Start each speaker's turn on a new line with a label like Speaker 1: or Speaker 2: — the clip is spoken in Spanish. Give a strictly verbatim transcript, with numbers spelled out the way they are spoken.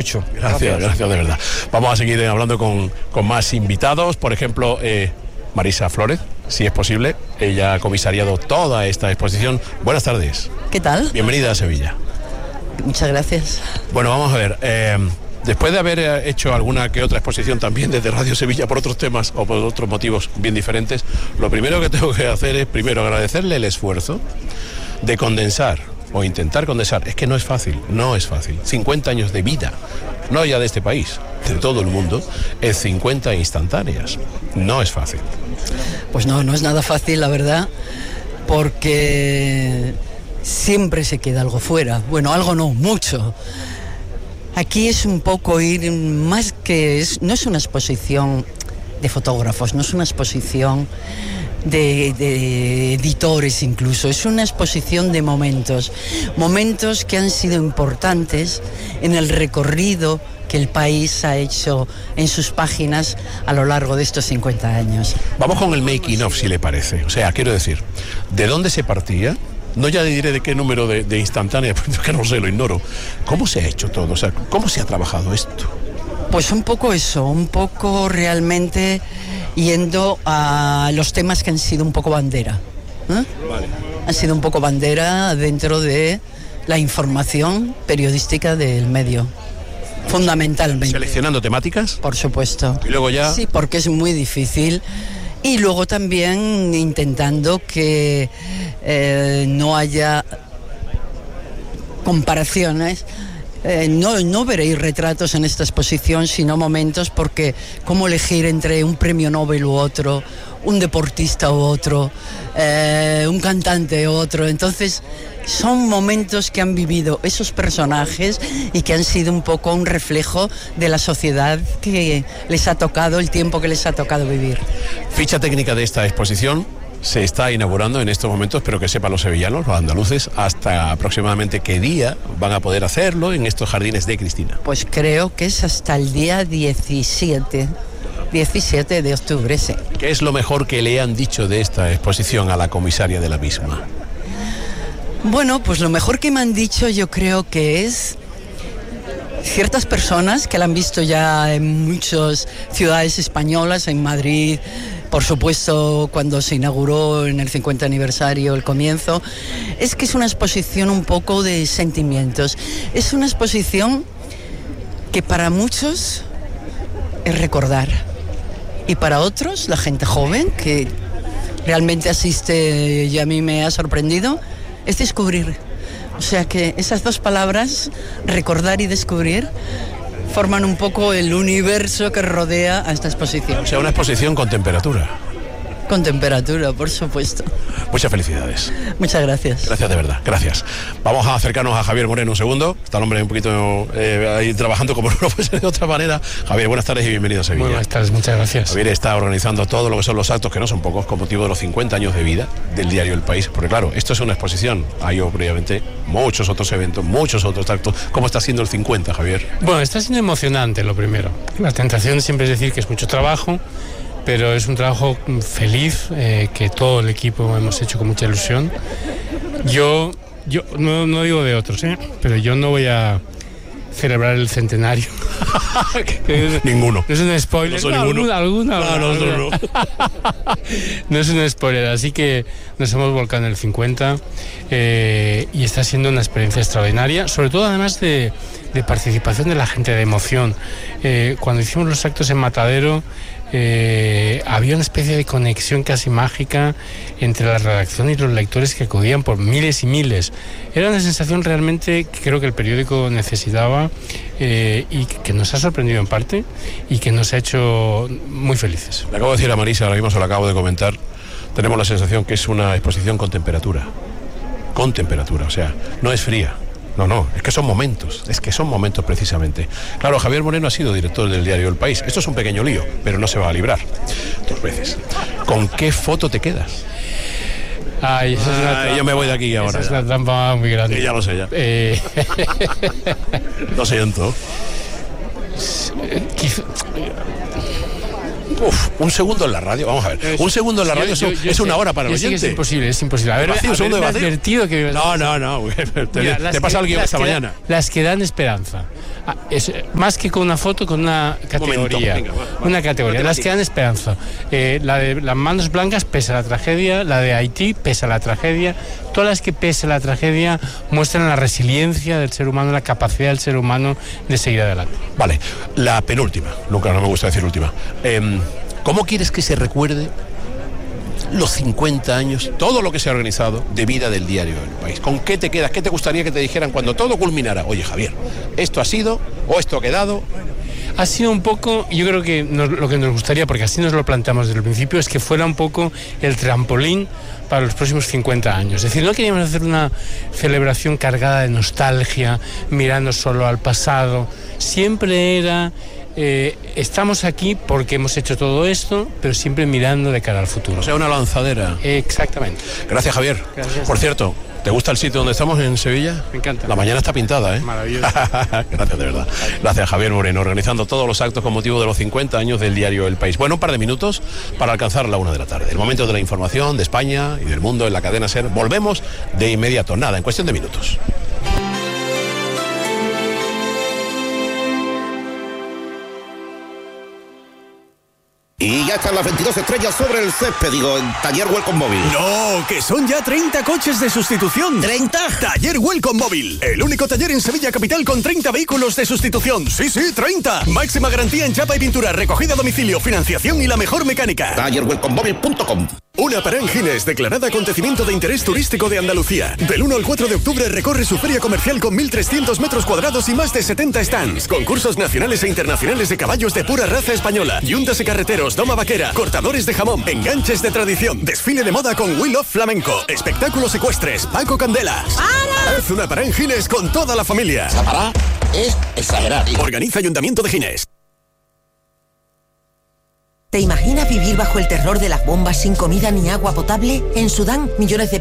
Speaker 1: mucho.
Speaker 2: Gracias, gracias, gracias de verdad. Vamos a seguir hablando con, con más invitados. Por ejemplo, eh, Marisa Flórez, si es posible. Ella ha comisariado toda esta exposición. Buenas tardes.
Speaker 3: ¿Qué tal?
Speaker 2: Bienvenida a Sevilla.
Speaker 3: Muchas gracias.
Speaker 2: Bueno, vamos a ver. Eh, después de haber hecho alguna que otra exposición también desde Radio Sevilla por otros temas o por otros motivos bien diferentes, lo primero que tengo que hacer es primero agradecerle el esfuerzo de condensar o intentar condensar. Es que no es fácil, no es fácil. cincuenta años de vida, no ya de este país, de todo el mundo, en cincuenta instantáneas. No es fácil.
Speaker 3: Pues no, no es nada fácil, la verdad, porque siempre se queda algo fuera. Bueno, algo no, mucho. Aquí es un poco ir más que... Es, no es una exposición de fotógrafos, no es una exposición de, de editores incluso, es una exposición de momentos, momentos que han sido importantes en el recorrido que el país ha hecho en sus páginas a lo largo de estos cincuenta años.
Speaker 2: Vamos con el making of, si le parece. O sea, quiero decir, ¿de dónde se partía? No ya diré de qué número de, de instantáneas, porque que no sé, lo ignoro. ¿Cómo se ha hecho todo? O sea, ¿cómo se ha trabajado esto?
Speaker 3: Pues un poco eso, un poco realmente yendo a los temas que han sido un poco bandera. ¿eh?
Speaker 2: Vale.
Speaker 3: Han sido un poco bandera dentro de la información periodística del medio. Fundamentalmente.
Speaker 2: ¿Seleccionando temáticas?
Speaker 3: Por supuesto.
Speaker 2: Y luego ya...
Speaker 3: Sí, porque es muy difícil. Y luego también intentando que eh, no haya comparaciones. Eh, no, no veréis retratos en esta exposición, sino momentos, porque cómo elegir entre un premio Nobel u otro, un deportista u otro, eh, un cantante u otro. Entonces son momentos que han vivido esos personajes y que han sido un poco un reflejo de la sociedad que les ha tocado, el tiempo que les ha tocado vivir.
Speaker 2: Ficha técnica de esta exposición se está inaugurando en estos momentos, pero que sepan los sevillanos, los andaluces, hasta aproximadamente qué día van a poder hacerlo en estos jardines de Cristina.
Speaker 3: Pues creo que es hasta el día diecisiete de octubre, sí.
Speaker 2: ¿Qué es lo mejor que le han dicho de esta exposición a la comisaria de la misma?
Speaker 3: Bueno, pues lo mejor que me han dicho yo creo que es ciertas personas que la han visto ya en muchas ciudades españolas, en Madrid, por supuesto cuando se inauguró en el cincuenta aniversario, el comienzo, es que es una exposición un poco de sentimientos. Es una exposición que para muchos es recordar y para otros, la gente joven que realmente asiste y a mí me ha sorprendido, es descubrir. O sea que esas dos palabras, recordar y descubrir, forman un poco el universo que rodea a esta exposición.
Speaker 2: O sea, una exposición con temperatura.
Speaker 3: Con temperatura, por supuesto.
Speaker 2: Muchas felicidades.
Speaker 3: Muchas gracias.
Speaker 2: Gracias de verdad, gracias. Vamos a acercarnos a Javier Moreno un segundo. Está el hombre un poquito eh, ahí trabajando como no puede ser de otra manera. Javier, buenas tardes y bienvenido a Sevilla.
Speaker 4: Muy buenas tardes, muchas gracias.
Speaker 2: Javier está organizando todo lo que son los actos, que no son pocos, con motivo de los cincuenta años de vida del diario El País. Porque claro, esto es una exposición. Hay obviamente muchos otros eventos, muchos otros actos. ¿Cómo está siendo el cincuenta, Javier?
Speaker 4: Bueno, está siendo emocionante lo primero. La tentación siempre es decir que es mucho trabajo, pero es un trabajo feliz, eh, que todo el equipo hemos hecho con mucha ilusión. Yo, yo no, no digo de otros, ¿eh? Pero yo no voy a celebrar el centenario.
Speaker 2: Ninguno.
Speaker 4: No es un spoiler.
Speaker 2: No soy
Speaker 4: no,
Speaker 2: ninguno.
Speaker 4: Alguna, alguna,
Speaker 2: no,
Speaker 4: alguna.
Speaker 2: no, no, no.
Speaker 4: No es un spoiler, así que nos hemos volcado en el cincuenta eh, y está siendo una experiencia extraordinaria, sobre todo además de, de participación de la gente, de emoción. Eh, cuando hicimos los actos en Matadero, Eh, había una especie de conexión casi mágica entre la redacción y los lectores que acudían por miles y miles. Era una sensación realmente que creo que el periódico necesitaba eh, y que nos ha sorprendido en parte y que nos ha hecho muy felices.
Speaker 2: Le acabo de decir a Marisa, ahora mismo se lo acabo de comentar, tenemos la sensación que es una exposición con temperatura. Con temperatura, o sea, no es fría. No, no, es que son momentos, es que son momentos precisamente. Claro, Javier Moreno ha sido director del diario El País. Esto es un pequeño lío, pero no se va a librar. Dos veces. ¿Con qué foto te quedas?
Speaker 4: Ay, esa es una
Speaker 2: Ay, yo me voy de aquí ahora.
Speaker 4: Esa es una trampa muy grande.
Speaker 2: Sí, ya lo sé, ya.
Speaker 4: Eh...
Speaker 2: Lo siento. Uf, un segundo en la radio, vamos a ver. Es, un segundo en la radio yo, yo, yo es una sé, hora para el oyente.
Speaker 4: Sí, es imposible, es imposible. A ver,
Speaker 2: vacío,
Speaker 4: a ver,
Speaker 2: me
Speaker 4: advertido que...
Speaker 2: No, no, no. Te, Mira, te pasa algo esta que mañana.
Speaker 4: Da, las que dan esperanza. Es, más que con una foto, con una categoría. Venga, va, va. Una categoría. Las que dan esperanza. Eh, la de las manos blancas pesa la tragedia, la de Haití pesa la tragedia. Todas las que pesa la tragedia muestran la resiliencia del ser humano, la capacidad del ser humano de seguir adelante.
Speaker 2: Vale, la penúltima. Nunca, no me gusta decir última. Eh, ¿Cómo quieres que se recuerde los cincuenta años, todo lo que se ha organizado de vida del diario El País? ¿Con qué te quedas? ¿Qué te gustaría que te dijeran cuando todo culminara? Oye, Javier, esto ha sido, o esto ha quedado.
Speaker 4: Ha sido un poco, yo creo que nos, lo que nos gustaría, porque así nos lo planteamos desde el principio, es que fuera un poco el trampolín para los próximos cincuenta años. Es decir, no queríamos hacer una celebración cargada de nostalgia, mirando solo al pasado. Siempre era... Eh, estamos aquí porque hemos hecho todo esto, pero siempre mirando de cara al futuro.
Speaker 2: O sea, una lanzadera.
Speaker 4: Eh, exactamente.
Speaker 2: Gracias, Javier. Gracias. Por cierto, ¿te gusta el sitio donde estamos en Sevilla?
Speaker 4: Me encanta.
Speaker 2: La mañana está pintada, ¿eh?
Speaker 4: Maravilloso.
Speaker 2: Gracias, de verdad. Gracias, Javier Moreno, organizando todos los actos con motivo de los cincuenta años del diario El País. Bueno, un par de minutos para alcanzar la una de la tarde. El momento de la información de España y del mundo en la cadena SER. Volvemos de inmediato. Nada, en cuestión de minutos.
Speaker 1: Y ya están las veintidós estrellas sobre el césped, digo, en Taller Welcome Móvil.
Speaker 5: No, que son ya treinta coches de sustitución.
Speaker 1: ¿treinta?
Speaker 5: Taller Welcome Móvil, el único taller en Sevilla Capital con treinta vehículos de sustitución. Sí, sí, treinta. Máxima garantía en chapa y pintura, recogida a domicilio, financiación y la mejor mecánica.
Speaker 1: taller welcome móvil punto com.
Speaker 5: Una Parán Gines, declarada acontecimiento de interés turístico de Andalucía. Del uno al cuatro de octubre recorre su feria comercial con mil trescientos metros cuadrados y más de setenta stands. Concursos nacionales e internacionales de caballos de pura raza española. Yuntas y carreteros, doma vaquera, cortadores de jamón, enganches de tradición, desfile de moda con We Love Flamenco, espectáculos ecuestres, Paco Candela. ¡Para! Haz una Parán Gines con toda la familia.
Speaker 1: Esa pará es exagerada.
Speaker 5: Organiza Ayuntamiento de Gines.
Speaker 6: ¿Te imaginas vivir bajo el terror de las bombas sin comida ni agua potable? En Sudán, millones de